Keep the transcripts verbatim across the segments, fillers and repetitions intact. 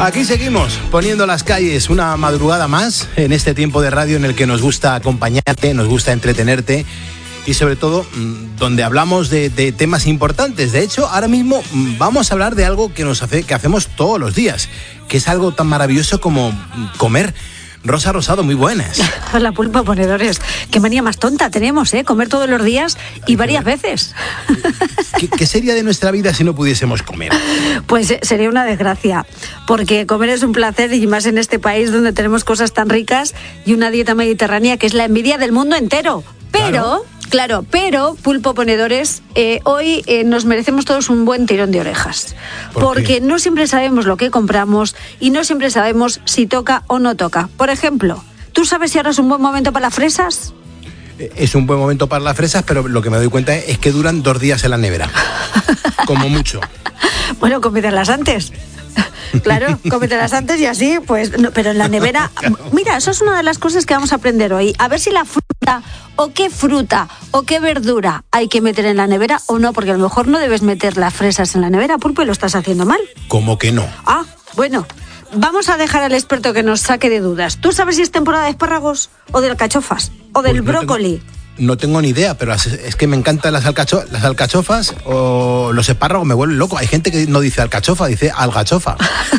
Aquí seguimos poniendo las calles una madrugada más en este tiempo de radio en el que nos gusta acompañarte, nos gusta entretenerte y sobre todo donde hablamos de, de temas importantes. De hecho, ahora mismo vamos a hablar de algo que nos hace, que hacemos todos los días, que es algo tan maravilloso como comer. Rosa Rosado, muy buenas. Hola, Pulpo Ponedores. Qué manía más tonta tenemos, ¿eh? Comer todos los días y varias veces. ¿Qué, ¿Qué sería de nuestra vida si no pudiésemos comer? Pues sería una desgracia, porque comer es un placer y más en este país donde tenemos cosas tan ricas y una dieta mediterránea que es la envidia del mundo entero. Pero... Claro. Claro, pero, Pulpo Ponedores, eh, hoy eh, nos merecemos todos un buen tirón de orejas. ¿Por porque qué? No siempre sabemos lo que compramos y no siempre sabemos si toca o no toca. Por ejemplo, ¿tú sabes si ahora es un buen momento para las fresas? Es un buen momento para las fresas, pero lo que me doy cuenta es que duran dos días en la nevera. Como mucho. Bueno, cómetelas antes. Claro, cómetelas antes y así, pues, no, pero en la nevera... Mira, eso es una de las cosas que vamos a aprender hoy. A ver si la fruta, o qué fruta, o qué verdura hay que meter en la nevera o no, porque a lo mejor no debes meter las fresas en la nevera, Pulpo, y lo estás haciendo mal. ¿Cómo que no? Ah, bueno, vamos a dejar al experto que nos saque de dudas. ¿Tú sabes si es temporada de espárragos, o de alcachofas, o del pues no brócoli? Tengo... No tengo ni idea, pero es que me encantan las, alcacho- las alcachofas o los espárragos, me vuelven loco. Hay gente que no dice alcachofa, dice algachofa.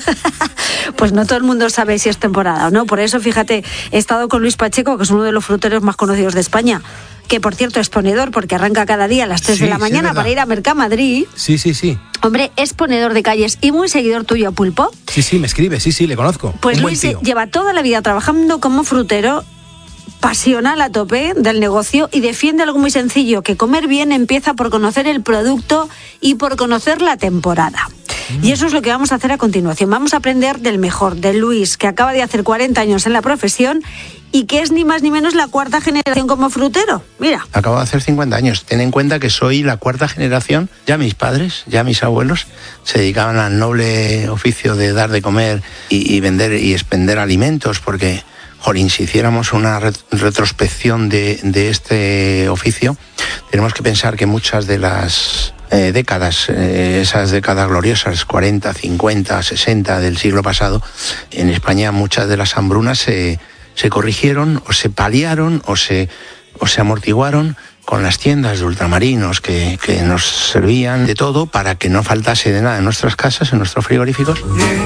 Pues no todo el mundo sabe si es temporada o no. Por eso, fíjate, he estado con Luis Pacheco, que es uno de los fruteros más conocidos de España, que por cierto es ponedor porque arranca cada día a las tres sí, de la mañana sí, para ir a Mercamadrid. Sí, sí, sí. Hombre, es ponedor de calles y muy seguidor tuyo, Pulpo. Sí, sí, me escribe, sí, sí, le conozco. Pues Luis lleva toda la vida trabajando como frutero, pasional a tope del negocio y defiende algo muy sencillo, que comer bien empieza por conocer el producto y por conocer la temporada. Mm. Y eso es lo que vamos a hacer a continuación. Vamos a aprender del mejor, de Luis, que acaba de hacer cuarenta años en la profesión y que es ni más ni menos la cuarta generación como frutero. Mira. Acabo de hacer cincuenta años. Ten en cuenta que soy la cuarta generación. Ya mis padres, ya mis abuelos se dedicaban al noble oficio de dar de comer y, y vender y expender alimentos, porque... Jolín, si hiciéramos una retrospección de, de este oficio, tenemos que pensar que muchas de las eh, décadas, eh, esas décadas gloriosas, cuarenta, cincuenta, sesenta del siglo pasado, en España muchas de las hambrunas se, se corrigieron o se paliaron o se, o se amortiguaron con las tiendas de ultramarinos que, que nos servían de todo para que no faltase de nada en nuestras casas, en nuestros frigoríficos.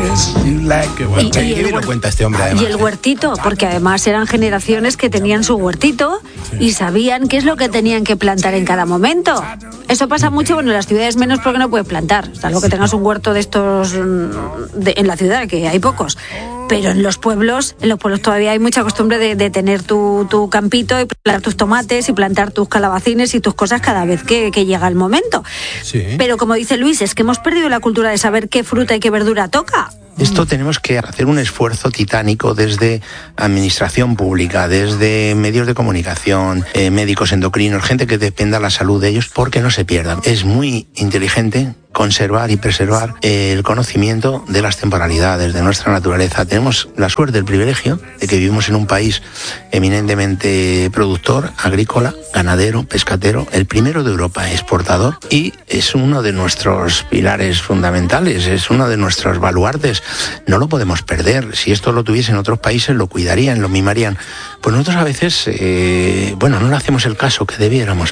Y, y, el, lo cuenta este hombre, además. Y el huertito, porque además eran generaciones que tenían su huertito sí. y sabían qué es lo que tenían que plantar en cada momento. Eso pasa mucho, bueno, en las ciudades menos porque no puedes plantar, salvo que tengas un huerto de estos de, en la ciudad, que hay pocos. Pero en los pueblos, en los pueblos todavía hay mucha costumbre de, de tener tu, tu campito y plantar tus tomates y plantar tus calabacines y tus cosas cada vez que, que llega el momento. Sí. Pero como dice Luis, es que hemos perdido la cultura de saber qué fruta y qué verdura toca. Esto tenemos que hacer un esfuerzo titánico desde administración pública, desde medios de comunicación, eh, médicos endocrinos, gente que dependa la salud de ellos, porque no se pierdan. Es muy inteligente conservar y preservar el conocimiento de las temporalidades, de nuestra naturaleza. Tenemos la suerte, el privilegio de que vivimos en un país eminentemente productor, agrícola, ganadero, pescatero, el primero de Europa exportador, y es uno de nuestros pilares fundamentales, es uno de nuestros baluartes. No lo podemos perder. Si esto lo tuviesen otros países, lo cuidarían, lo mimarían. Pues nosotros a veces, eh, bueno, no le hacemos el caso que debiéramos.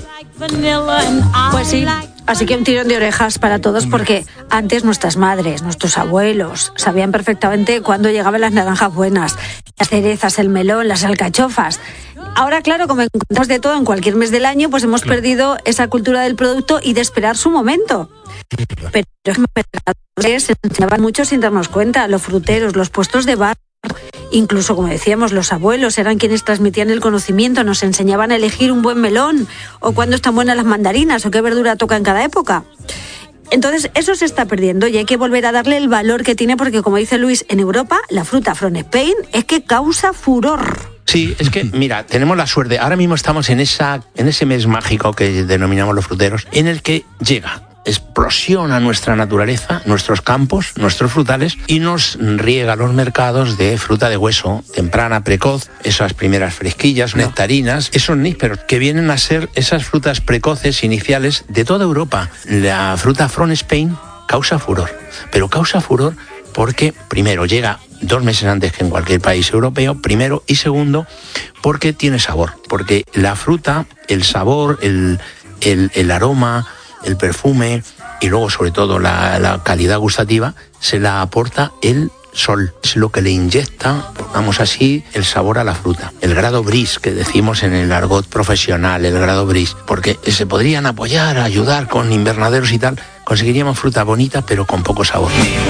Pues sí. Así que un tirón de orejas para todos, porque antes nuestras madres, nuestros abuelos, sabían perfectamente cuándo llegaban las naranjas buenas, las cerezas, el melón, las alcachofas. Ahora, claro, como encontramos de todo en cualquier mes del año, pues hemos perdido esa cultura del producto y de esperar su momento. Pero los mercados se enseñaban mucho sin darnos cuenta, los fruteros, los puestos de bar. Incluso, como decíamos, los abuelos eran quienes transmitían el conocimiento, nos enseñaban a elegir un buen melón, o cuándo están buenas las mandarinas, o qué verdura toca en cada época. Entonces, eso se está perdiendo y hay que volver a darle el valor que tiene, porque, como dice Luis, en Europa, la fruta from Spain es que causa furor. Sí, es que, mira, tenemos la suerte, ahora mismo estamos en, esa, en ese mes mágico que denominamos los fruteros, en el que llega... explosiona nuestra naturaleza, nuestros campos, nuestros frutales, y nos riega los mercados de fruta de hueso, temprana, precoz, esas primeras fresquillas, nectarinas, esos nísperos, que vienen a ser esas frutas precoces iniciales de toda Europa. La fruta from Spain causa furor, pero causa furor porque, primero, llega dos meses antes que en cualquier país europeo, primero, y segundo, porque tiene sabor, porque la fruta, el sabor, el, el, el aroma, el perfume y luego sobre todo la, la calidad gustativa se la aporta el sol. Es lo que le inyecta, pongamos así, el sabor a la fruta. El grado bris, que decimos en el argot profesional, el grado bris, porque se podrían apoyar, ayudar con invernaderos y tal, conseguiríamos fruta bonita pero con poco sabor.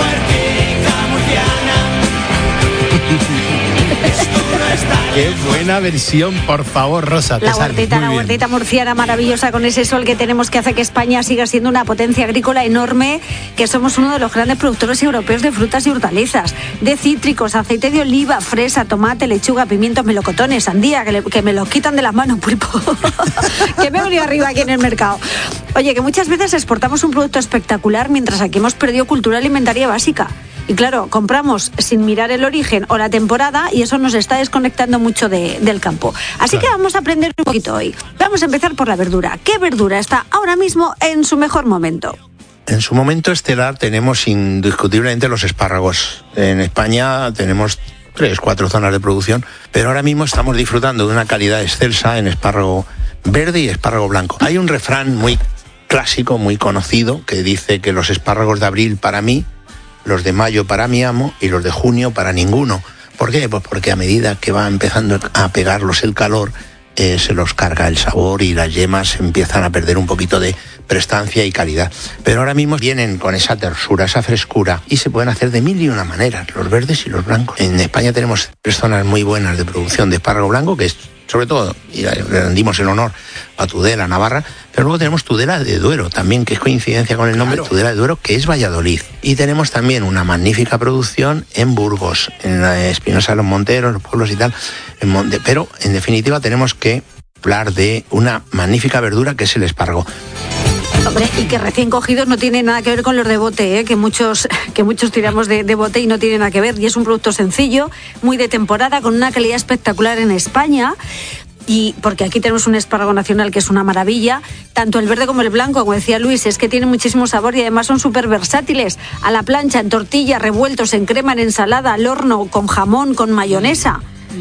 Qué buena versión, por favor, Rosa. La huertita, la huertita murciana maravillosa con ese sol que tenemos que hace que España siga siendo una potencia agrícola enorme, que somos uno de los grandes productores europeos de frutas y hortalizas, de cítricos, aceite de oliva, fresa, tomate, lechuga, pimientos, melocotones, sandía, que, le, que me los quitan de las manos, pulpo, que me he venido arriba aquí en el mercado. Oye, que muchas veces exportamos un producto espectacular mientras aquí hemos perdido cultura alimentaria básica. Y claro, compramos sin mirar el origen o la temporada y eso nos está desconectando mucho de, del campo. Así claro. que vamos a aprender un poquito hoy. Vamos a empezar por la verdura. ¿Qué verdura está ahora mismo en su mejor momento? En su momento estelar tenemos indiscutiblemente los espárragos. En España tenemos tres, cuatro zonas de producción, pero ahora mismo estamos disfrutando de una calidad excelsa en espárrago verde y espárrago blanco. Hay un refrán muy clásico, muy conocido, que dice que los espárragos de abril para mí, los de mayo para mi amo y los de junio para ninguno. ¿Por qué? Pues porque a medida que va empezando a pegarlos el calor, eh, se los carga el sabor y las yemas empiezan a perder un poquito de prestancia y calidad. Pero ahora mismo vienen con esa tersura, esa frescura, y se pueden hacer de mil y una maneras, los verdes y los blancos. En España tenemos tres zonas muy buenas de producción de espárrago blanco, que es sobre todo, y le rendimos el honor a Tudela, Navarra, pero luego tenemos Tudela de Duero, también, que es coincidencia con el nombre, claro. Tudela de Duero, que es Valladolid. Y tenemos también una magnífica producción en Burgos, en la Espinosa de los Monteros, los pueblos y tal, en Monte, pero en definitiva tenemos que hablar de una magnífica verdura que es el espárrago. Hombre, y que recién cogidos no tiene nada que ver con los de bote, ¿eh? que muchos que muchos tiramos de, de bote y no tiene nada que ver. Y es un producto sencillo, muy de temporada, con una calidad espectacular en España. Y porque aquí tenemos un espárrago nacional que es una maravilla, tanto el verde como el blanco, como decía Luis, es que tiene muchísimo sabor y además son súper versátiles. A la plancha, en tortilla, revueltos, en crema, en ensalada, al horno, con jamón, con mayonesa.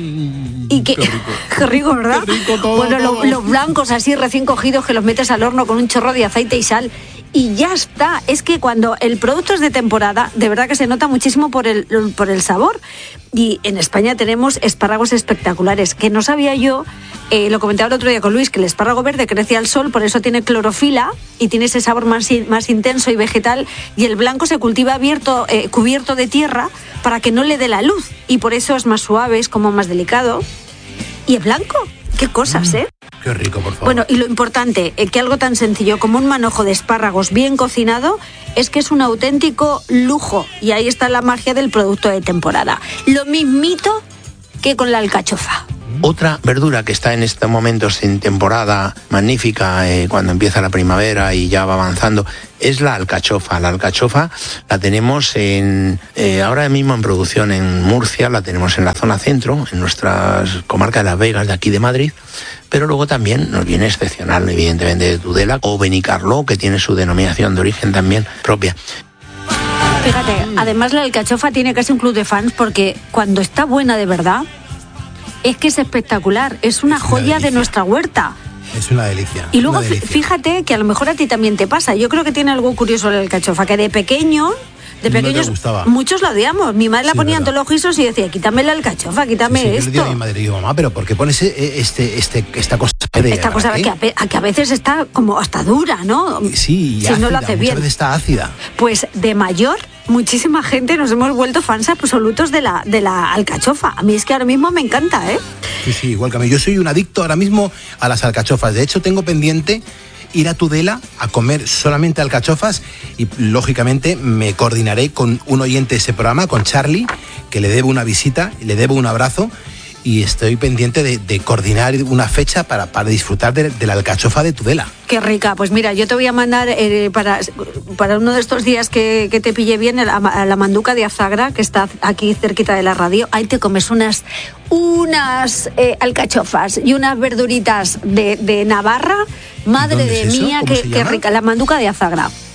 Y que, qué rico, qué rico, ¿verdad? Qué rico todo, bueno, todo. Lo, los blancos así recién cogidos que los metes al horno con un chorro de aceite y sal y ya está. Es que cuando el producto es de temporada, de verdad que se nota muchísimo por el, por el sabor. Y en España tenemos espárragos espectaculares, que no sabía yo, eh, lo comentaba el otro día con Luis, que el espárrago verde crece al sol, por eso tiene clorofila y tiene ese sabor más, más intenso y vegetal, y el blanco se cultiva abierto, eh, cubierto de tierra para que no le dé la luz, y por eso es más suave, es como más delicado. Y es blanco. Qué cosas, ¿eh? Qué rico, por favor. Bueno, y lo importante, eh, que algo tan sencillo como un manojo de espárragos bien cocinado es que es un auténtico lujo. Y ahí está la magia del producto de temporada. Lo mismito que con la alcachofa. Otra verdura que está en estos momentos en temporada magnífica, eh, cuando empieza la primavera y ya va avanzando, es la alcachofa. La alcachofa la tenemos en, eh, ahora mismo en producción en Murcia, la tenemos en la zona centro, en nuestra comarca de Las Vegas, de aquí de Madrid, pero luego también nos viene excepcional, evidentemente, de Tudela o Benicarló, que tiene su denominación de origen también propia. Fíjate, además la alcachofa tiene casi un club de fans porque cuando está buena de verdad, es que es espectacular, es una, es una joya delicia de nuestra huerta. Es una delicia. Y luego delicia. Fíjate que a lo mejor a ti también te pasa. Yo creo que tiene algo curioso la alcachofa, que de pequeño, de pequeños, no muchos la odiamos. Mi madre la sí, ponía en todos los guisos y decía, quítame la alcachofa, quítame sí, sí, esto. Yo le digo a mi madre, digo, mamá, pero ¿por qué pones este, este, esta cosa? De, esta cosa que a, que a veces está como hasta dura, ¿no? Sí, si ácida, no lo hace bien. Muchas veces está ácida. Pues de mayor, muchísima gente nos hemos vuelto fans absolutos de la, de la alcachofa. A mí es que ahora mismo me encanta, ¿eh? Sí, sí, igual que a mí. Yo soy un adicto ahora mismo a las alcachofas. De hecho, tengo pendiente ir a Tudela a comer solamente alcachofas y, lógicamente, me coordinaré con un oyente de ese programa, con Charlie, que le debo una visita, le debo un abrazo y estoy pendiente de, de coordinar una fecha para, para disfrutar de, de la alcachofa de Tudela. Qué rica. Pues mira, yo te voy a mandar eh, para, para uno de estos días que, que te pille bien a, a la manduca de Azagra, que está aquí cerquita de la radio. Ahí te comes unas, unas eh, alcachofas y unas verduritas de, de Navarra. Madre de es mía, qué, qué rica. La manduca de Azagra.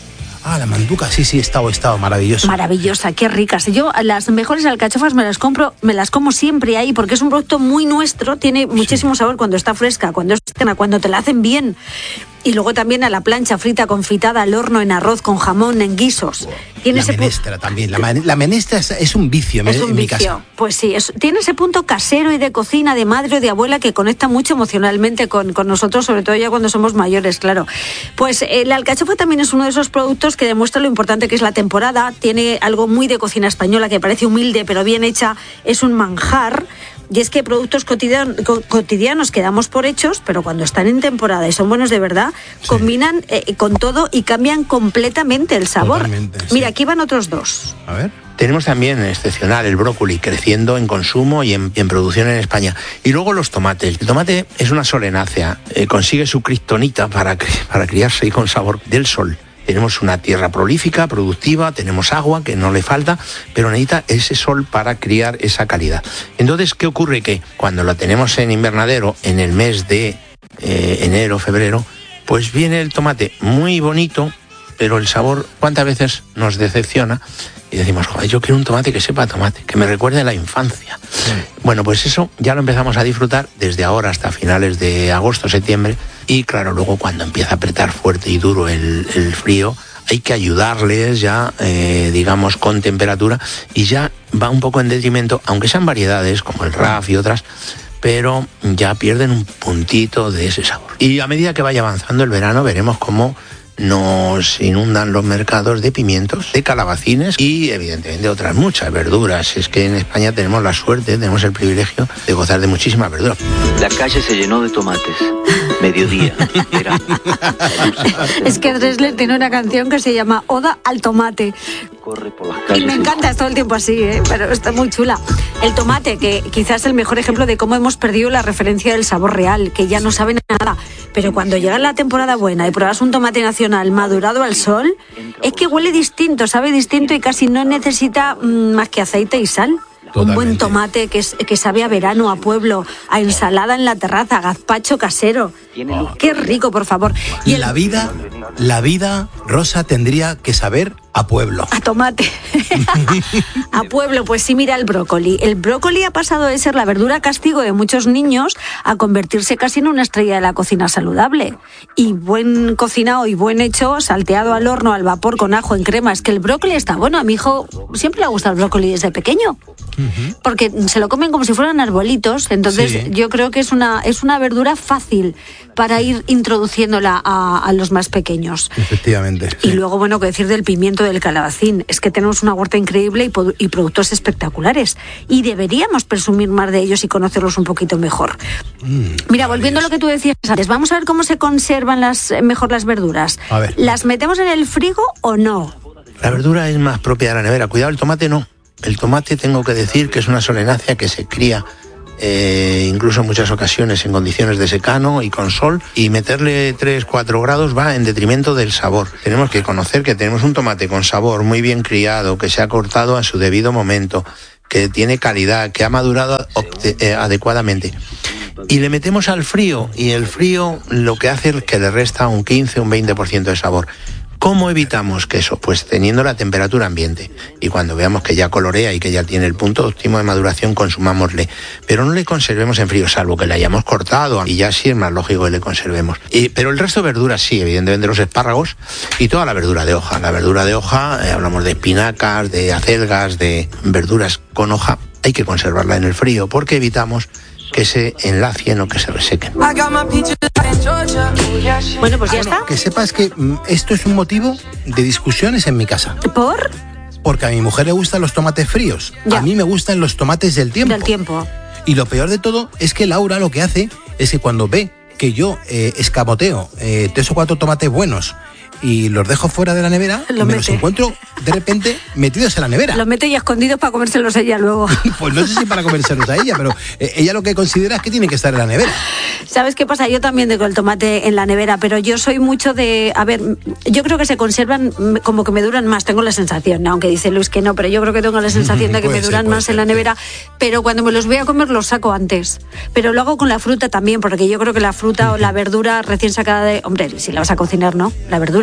Ah, la manduca, sí, sí, estado, estado, maravillosa. Maravillosa, qué ricas. Yo las mejores alcachofas me las compro, me las como siempre ahí, porque es un producto muy nuestro, tiene muchísimo sí. sabor cuando está fresca, cuando es tierna, cuando te la hacen bien. Y luego también a la plancha, frita, confitada, al horno, en arroz, con jamón, en guisos. Tiene la ese menestra pu- también. La, la menestra es, es un vicio es en, un en vicio. mi casa. Pues sí, es, tiene ese punto casero y de cocina, de madre o de abuela que conecta mucho emocionalmente con, con nosotros, sobre todo ya cuando somos mayores, claro. Pues eh, la alcachofa también es uno de esos productos que demuestra lo importante que es la temporada. Tiene algo muy de cocina española que parece humilde, pero bien hecha. Es un manjar. Y es que productos cotidian, co- cotidianos que damos por hechos, pero cuando están en temporada y son buenos de verdad, sí. combinan eh, con todo y cambian completamente el sabor. Totalmente, sí. Mira, aquí van otros dos. A ver. Tenemos también excepcional el brócoli, creciendo en consumo y en, en producción en España. Y luego los tomates. El tomate es una solenácea, eh, consigue su kriptonita para, para criarse y con sabor del sol. Tenemos una tierra prolífica, productiva, tenemos agua que no le falta, pero necesita ese sol para criar esa calidad. Entonces, ¿qué ocurre? Que cuando lo tenemos en invernadero, en el mes de eh, enero, febrero, pues viene el tomate muy bonito, pero el sabor, ¿cuántas veces nos decepciona? Y decimos, joder, yo quiero un tomate que sepa tomate, que me recuerde a la infancia. Sí. Bueno, pues eso ya lo empezamos a disfrutar desde ahora hasta finales de agosto, septiembre. Y claro, luego cuando empieza a apretar fuerte y duro el, el frío, hay que ayudarles ya, eh, digamos, con temperatura. Y ya va un poco en detrimento, aunque sean variedades como el R A F y otras, pero ya pierden un puntito de ese sabor. Y a medida que vaya avanzando el verano, veremos cómo nos inundan los mercados de pimientos, de calabacines y evidentemente otras muchas verduras. Es que en España tenemos la suerte, tenemos el privilegio de gozar de muchísimas verduras. La calle se llenó de tomates. Mediodía. Era. Es que Dressler tiene una canción que se llama Oda al tomate. Corre por las calles. Y me encanta, es todo el tiempo así, ¿eh? Pero está muy chula. El tomate, que quizás es el mejor ejemplo de cómo hemos perdido la referencia del sabor real, que ya no saben nada. Pero cuando llega la temporada buena y pruebas un tomate nacional madurado al sol, es que huele distinto, sabe distinto y casi no necesita mmm, más que aceite y sal. Totalmente. Un buen tomate que, es, que sabe a verano, a pueblo, a ensalada en la terraza, a gazpacho casero. Oh. Qué rico, por favor. Y el... la vida, la vida, Rosa, tendría que saber a pueblo. A tomate. A pueblo, pues sí, mira el brócoli. El brócoli ha pasado de ser la verdura castigo de muchos niños a convertirse casi en una estrella de la cocina saludable. Y buen cocinado y buen hecho, salteado al horno, al vapor, con ajo, en crema. Es que el brócoli está bueno. A mi hijo siempre le ha gustado el brócoli desde pequeño. Uh-huh. Porque se lo comen como si fueran arbolitos. Entonces sí. Yo creo que es una, es una verdura fácil para ir introduciéndola a, a los más pequeños. Efectivamente. Y sí. luego, bueno, que decir del pimiento, del calabacín. Es que tenemos una huerta increíble y, y productos espectaculares. Y deberíamos presumir más de ellos y conocerlos un poquito mejor. Mm, Mira, volviendo a lo que tú decías antes, vamos a ver cómo se conservan las mejor las verduras. A ver. ¿Las metemos en el frigo o no? La verdura es más propia de la nevera. Cuidado, el tomate no. El tomate tengo que decir que es una solenácea que se cría Eh, incluso en muchas ocasiones en condiciones de secano y con sol, y meterle tres cuatro grados va en detrimento del sabor. Tenemos que conocer que tenemos un tomate con sabor, muy bien criado, que se ha cortado a su debido momento, que tiene calidad, que ha madurado opte- eh, adecuadamente. Y le metemos al frío, y el frío lo que hace es que le resta un quince, un veinte por ciento de sabor. ¿Cómo evitamos que eso? Pues teniendo la temperatura ambiente. Y cuando veamos que ya colorea y que ya tiene el punto óptimo de maduración, consumámosle. Pero no le conservemos en frío, salvo que le hayamos cortado. Y ya sí es más lógico que le conservemos. Y, pero el resto de verduras sí, evidentemente los espárragos y toda la verdura de hoja. La verdura de hoja, eh, hablamos de espinacas, de acelgas, de verduras con hoja. Hay que conservarla en el frío porque evitamos que se enlacien o que se resequen. Bueno, pues ya está. Que sepas que mm, esto es un motivo de discusiones en mi casa. ¿Por? Porque a mi mujer le gustan los tomates fríos. Ya. A mí me gustan los tomates del tiempo. Del tiempo. Y lo peor de todo es que Laura lo que hace es que cuando ve que yo eh, escamoteo eh, tres o cuatro tomates buenos y los dejo fuera de la nevera, lo me mete. los encuentro de repente metidos en la nevera. Los mete y escondidos para comérselos ella luego. Pues no sé si para comérselos a ella, pero eh, ella lo que considera es que tienen que estar en la nevera. ¿Sabes qué pasa? Yo también dejo el tomate en la nevera, pero yo soy mucho de... A ver, yo creo que se conservan como que me duran más, tengo la sensación, aunque dice Luis que no, pero yo creo que tengo la sensación de que me duran ser, más ser, en la nevera, sí. Pero cuando me los voy a comer los saco antes. Pero lo hago con la fruta también, porque yo creo que la fruta o la verdura recién sacada de... Hombre, si la vas a cocinar, ¿no? La verdura.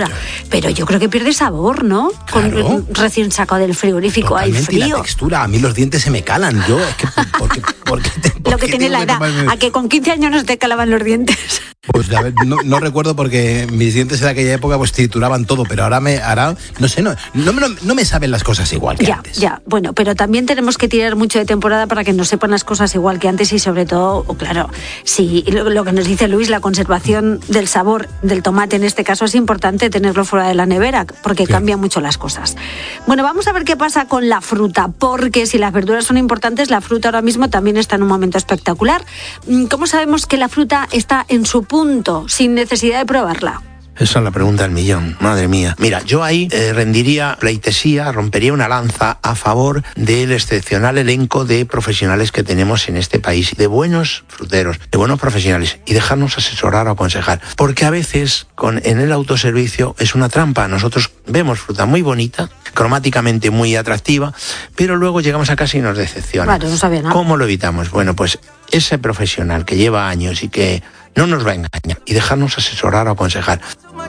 otra. Pero yo creo que pierde sabor, ¿no? Claro. Con recién sacado del frigorífico. Totalmente, hay frío. Y la textura, a mí los dientes se me calan. Yo, es que, ¿por qué, por qué te, por Lo que qué tiene tengo la que edad, tomarme? a que con quince años no te calaban los dientes. Pues a ver, no, no recuerdo porque mis dientes en aquella época pues trituraban todo, pero ahora me, ahora, no sé, no, no, no, no me saben las cosas igual que Ya, antes. ya, bueno, pero también tenemos que tirar mucho de temporada para que nos sepan las cosas igual que antes y sobre todo, claro, si lo, lo que nos dice Luis, la conservación del sabor del tomate en este caso es importante tenerlo fuera de la nevera porque Claro. cambia mucho las cosas. Bueno, vamos a ver qué pasa con la fruta, porque si las verduras son importantes, la fruta ahora mismo también está en un momento espectacular. ¿Cómo sabemos que la fruta está en su punto sin necesidad de probarla? Esa es la pregunta del millón, madre mía. Mira, yo ahí eh, rendiría pleitesía, rompería una lanza a favor del excepcional elenco de profesionales que tenemos en este país, de buenos fruteros, de buenos profesionales, y dejarnos asesorar o aconsejar. Porque a veces con, en el autoservicio es una trampa. Nosotros vemos fruta muy bonita, cromáticamente muy atractiva, pero luego llegamos a casa y nos decepciona. Claro, no sabía nada. ¿Cómo lo evitamos? Bueno, pues ese profesional que lleva años y que no nos va a engañar y dejarnos asesorar o aconsejar.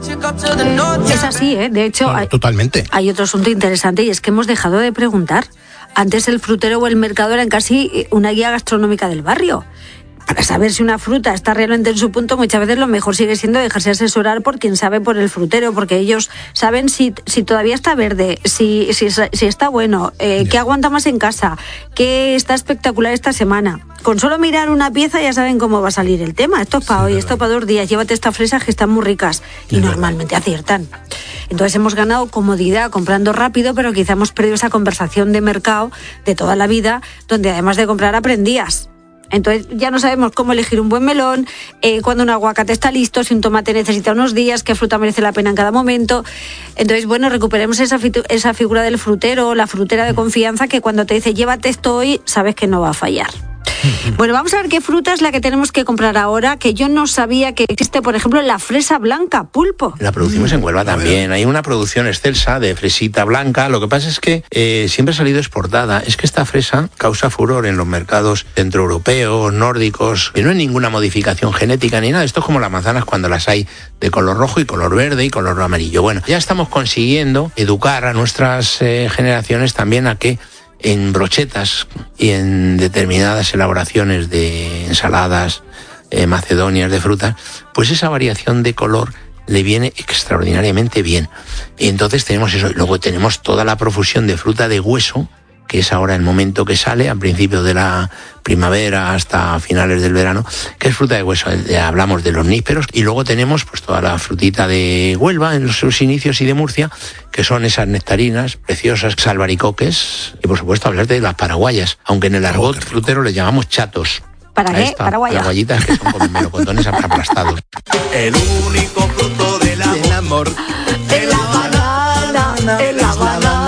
Es así, ¿eh? De hecho, Claro, hay, totalmente. hay otro asunto interesante y es que hemos dejado de preguntar. Antes el frutero o el mercado eran casi una guía gastronómica del barrio. Para saber si una fruta está realmente en su punto, muchas veces lo mejor sigue siendo dejarse asesorar por quien sabe, por el frutero, porque ellos saben si, si todavía está verde, si, si, si está bueno, eh, qué aguanta más en casa, qué está espectacular esta semana. Con solo mirar una pieza ya saben cómo va a salir el tema. Esto es para Sí, hoy, verdad. esto para dos días. Llévate estas fresas que están muy ricas y Es normalmente aciertan. Entonces hemos ganado comodidad comprando rápido, pero quizá hemos perdido esa conversación de mercado de toda la vida, donde además de comprar aprendías. Entonces ya no sabemos cómo elegir un buen melón, eh, cuando un aguacate está listo, si un tomate necesita unos días, qué fruta merece la pena en cada momento. Entonces, bueno, recuperemos esa, fitu- esa figura del frutero, la frutera de confianza que cuando te dice llévate esto hoy, sabes que no va a fallar. Bueno, vamos a ver qué fruta es la que tenemos que comprar ahora, que yo no sabía que existe, por ejemplo, la fresa blanca, pulpo. La producimos en Huelva también. Hay una producción excelsa de fresita blanca. Lo que pasa es que eh, siempre ha salido exportada. Es que esta fresa causa furor en los mercados centroeuropeos, nórdicos, y no hay ninguna modificación genética ni nada. Esto es como las manzanas cuando las hay de color rojo y color verde y color amarillo. Bueno, ya estamos consiguiendo educar a nuestras eh, generaciones también a que en brochetas y en determinadas elaboraciones de ensaladas eh, macedonias de frutas, pues esa variación de color le viene extraordinariamente bien. Y entonces tenemos eso. Y luego tenemos toda la profusión de fruta de hueso, que es ahora el momento que sale, a principios de la primavera hasta finales del verano, que es fruta de hueso. Hablamos de los nísperos y luego tenemos pues toda la frutita de Huelva en sus inicios y de Murcia, que son esas nectarinas preciosas, albaricoques, y por supuesto hablar de las paraguayas, aunque en el argot frutero les llamamos chatos. ¿Para A qué? esta, Paraguaya. Paraguayitas que son como melocotones aplastados. El único fruto del El amor. amor. En la banana, en la banana.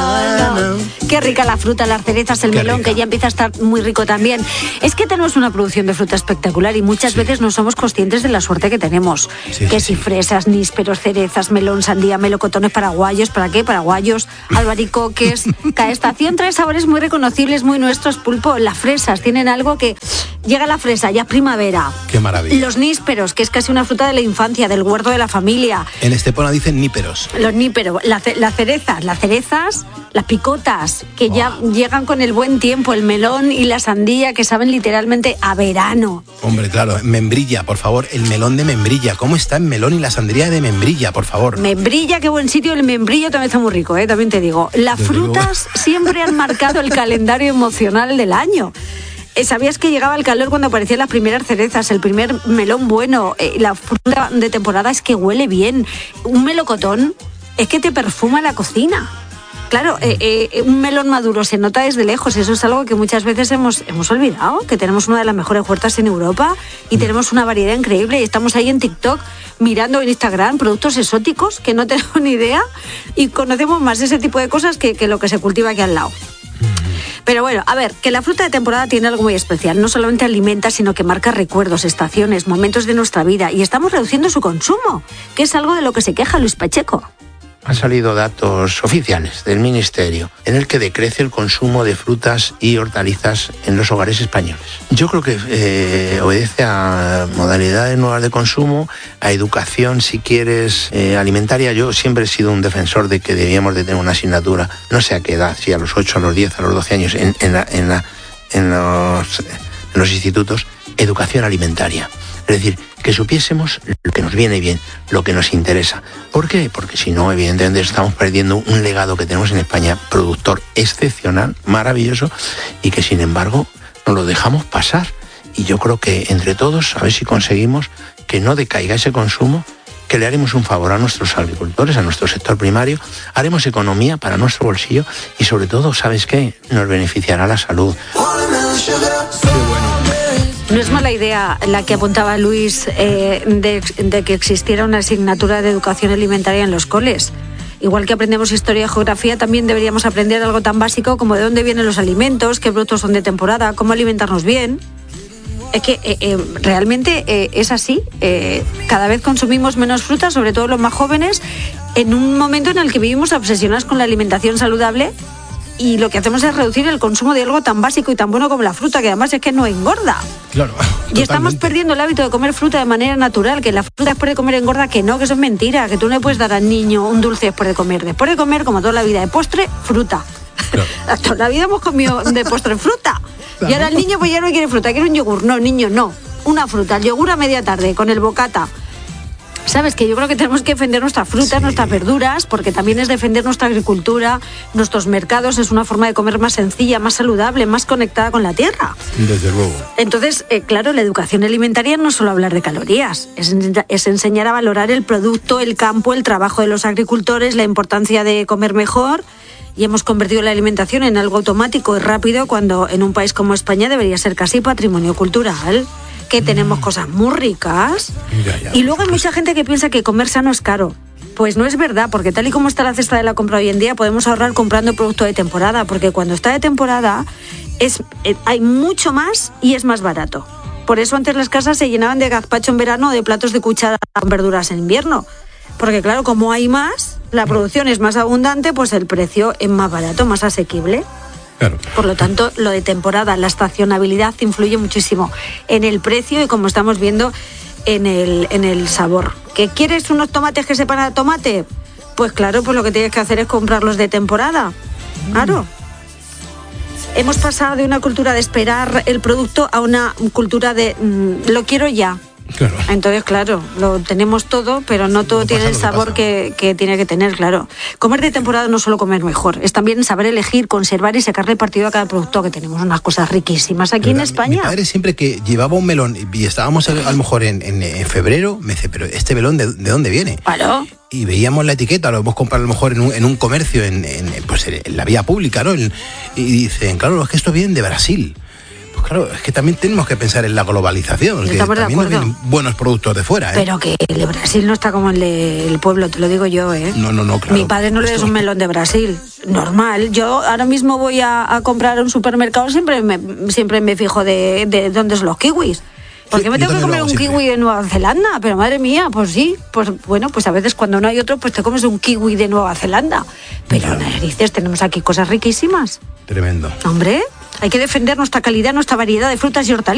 Qué rica la fruta, las cerezas, el Qué melón, rica. que ya empieza a estar muy rico también. Es que tenemos una producción de fruta espectacular y muchas Sí. veces no somos conscientes de la suerte que tenemos. Sí, que sí, si sí. fresas, nísperos, cerezas, melón, sandía, melocotones paraguayos, ¿para qué? Paraguayos, albaricoques. Cada estación trae sabores muy reconocibles, muy nuestros. Pulpo, las fresas tienen algo que llega la fresa, ya es primavera. Qué maravilla. Los nísperos, que es casi una fruta de la infancia, del huerto de la familia. En Estepona dicen níperos. Los níperos, la ce- las cerezas, las cerezas, las picotas, que ya llegan con el buen tiempo, el melón y la sandía, que saben literalmente a verano. Hombre, claro, Membrilla, por favor, el melón de Membrilla. ¿Cómo está el melón y la sandía de Membrilla, por favor? Membrilla, qué buen sitio, el membrillo también está muy rico, ¿eh? También te digo. Las Desde frutas siempre han marcado el calendario emocional del año. Eh, ¿Sabías que llegaba el calor cuando aparecían las primeras cerezas, el primer melón bueno? Eh, la fruta de temporada es que huele bien. Un melocotón es que te perfuma la cocina. Claro, eh, eh, un melón maduro se nota desde lejos. Eso es algo que muchas veces hemos, hemos olvidado, que tenemos una de las mejores huertas en Europa y tenemos una variedad increíble. Y estamos ahí en TikTok mirando en Instagram productos exóticos que no tenemos ni idea y conocemos más ese tipo de cosas que, que lo que se cultiva aquí al lado. Pero bueno, a ver, que la fruta de temporada tiene algo muy especial. No solamente alimenta, sino que marca recuerdos, estaciones, momentos de nuestra vida. Y estamos reduciendo su consumo, que es algo de lo que se queja Luis Pacheco. Han salido datos oficiales del Ministerio en el que decrece el consumo de frutas y hortalizas en los hogares españoles. Yo creo que eh, obedece a modalidades nuevas de consumo, a educación, si quieres, eh, alimentaria. Yo siempre he sido un defensor de que debíamos de tener una asignatura, no sé a qué edad, si a los ocho, a los diez, a los doce años, en, en, la, en, la, en, los, en los institutos, educación alimentaria. Es decir, que supiésemos lo que nos viene bien, lo que nos interesa. ¿Por qué? Porque si no, evidentemente estamos perdiendo un legado que tenemos en España, productor excepcional, maravilloso, y que sin embargo nos lo dejamos pasar. Y yo creo que entre todos, a ver si conseguimos que no decaiga ese consumo, que le haremos un favor a nuestros agricultores, a nuestro sector primario, haremos economía para nuestro bolsillo y sobre todo, ¿sabes qué? Nos beneficiará la salud. No es mala idea la que apuntaba Luis eh, de, de que existiera una asignatura de educación alimentaria en los coles. Igual que aprendemos historia y geografía, también deberíamos aprender algo tan básico como de dónde vienen los alimentos, qué productos son de temporada, cómo alimentarnos bien. Es que eh, eh, realmente eh, es así. Eh, cada vez consumimos menos fruta, sobre todo los más jóvenes, en un momento en el que vivimos obsesionados con la alimentación saludable. Y lo que hacemos es reducir el consumo de algo tan básico y tan bueno como la fruta, que además es que no engorda. Claro. Y Totalmente. estamos perdiendo el hábito de comer fruta de manera natural, que la fruta después de comer engorda, que no, que eso es mentira, que tú no le puedes dar al niño un dulce después de comer. Después de comer, como toda la vida, de postre, fruta. Claro. Toda la vida hemos comido de postre fruta. Claro. Y ahora el niño pues ya no quiere fruta, quiere un yogur. No, niño, no. Una fruta, el yogur a media tarde, con el bocata. ¿Sabes? Que yo creo que tenemos que defender nuestras frutas, sí. nuestras verduras, porque también es defender nuestra agricultura, nuestros mercados, es una forma de comer más sencilla, más saludable, más conectada con la tierra. Desde luego. Entonces, eh, claro, la educación alimentaria no es solo hablar de calorías, es, es enseñar a valorar el producto, el campo, el trabajo de los agricultores, la importancia de comer mejor. Y hemos convertido la alimentación en algo automático y rápido, cuando en un país como España debería ser casi patrimonio cultural. Que tenemos cosas muy ricas. Ya, ya, y luego hay mucha gente que piensa que comer sano es caro. Pues no es verdad, porque tal y como está la cesta de la compra hoy en día, podemos ahorrar comprando producto de temporada, porque cuando está de temporada es, eh, hay mucho más y es más barato. Por eso antes las casas se llenaban de gazpacho en verano o de platos de cuchara con verduras en invierno. Porque claro, como hay más, la producción es más abundante, pues el precio es más barato, más asequible. Claro. Por lo tanto, lo de temporada, la estacionabilidad influye muchísimo en el precio y, como estamos viendo, en el, en el sabor. ¿Que quieres unos tomates que sepan a tomate? Pues claro, pues lo que tienes que hacer es comprarlos de temporada. Claro. Mm. Hemos pasado de una cultura de esperar el producto a una cultura de mmm, lo quiero ya. Claro. Entonces, claro, lo tenemos todo, pero no todo no tiene el sabor que, que tiene que tener, claro. Comer de temporada no es solo comer mejor, es también saber elegir, conservar y sacarle partido a cada producto, que tenemos unas cosas riquísimas aquí pero en España. Mi padre siempre que llevaba un melón y estábamos a, a lo mejor en, en, en febrero, me dice, pero ¿este melón de, de dónde viene? Claro. Y veíamos la etiqueta, lo hemos comprado a lo mejor en un, en un comercio, en, en, pues en la vía pública, ¿no? En, y dicen, claro, es que esto viene de Brasil. Pues claro, es que también tenemos que pensar en la globalización, que también nos vienen buenos productos de fuera, ¿eh? Pero que el de Brasil no está como el del pueblo, te lo digo yo, ¿eh? No, no, no, claro. Mi padre no le des un melón de Brasil, normal. Yo ahora mismo voy a, a comprar a un supermercado, siempre me, siempre me fijo de, de dónde son los kiwis. ¿Por qué sí, me tengo que comer un siempre. kiwi de Nueva Zelanda? Pero madre mía, pues sí, pues bueno, pues a veces cuando no hay otro, pues te comes un kiwi de Nueva Zelanda. Pero claro. Narices, tenemos aquí cosas riquísimas. Tremendo. Hombre, hay que defender nuestra calidad, nuestra variedad de frutas y hortalizas.